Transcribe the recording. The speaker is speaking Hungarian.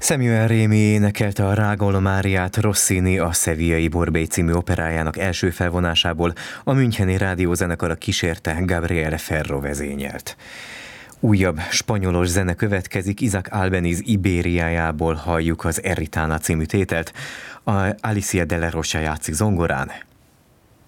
Samuel Rémy énekelte a Rágolo Máriát Rossini a Sevillai Borbély című operájának első felvonásából, a Müncheni Rádiózenekar kísérte, Gabriele Ferro vezényelt. Újabb spanyolos zene következik, Isaac Albeniz Ibériájából halljuk az Eritana című tételt, a Alicia de la Rocha játszik zongorán,